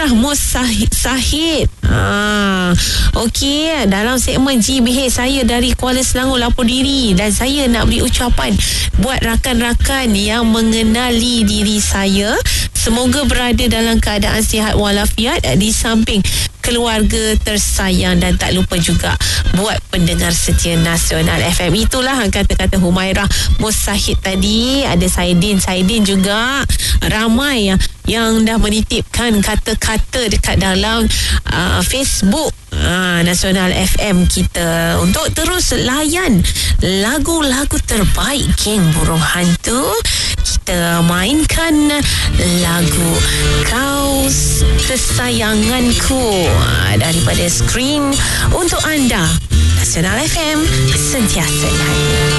Humairah Sahid. Okey, dalam segmen GBH saya dari Kuala Selangor lapor diri, dan saya nak beri ucapan buat rakan-rakan yang mengenali diri saya. Semoga berada dalam keadaan sihat walafiat di samping keluarga tersayang, dan tak lupa juga buat pendengar setia Nasional FM. Itulah kata-kata Humairah Mustahid tadi. Ada Saidin juga. Ramai yang dah menitipkan kata-kata dekat dalam Facebook Nasional FM kita untuk terus layan lagu-lagu terbaik geng burung hantu. Kita mainkan lagu Kau Kesayanganku daripada skrin untuk anda. Nasional FM, sentiasa layan.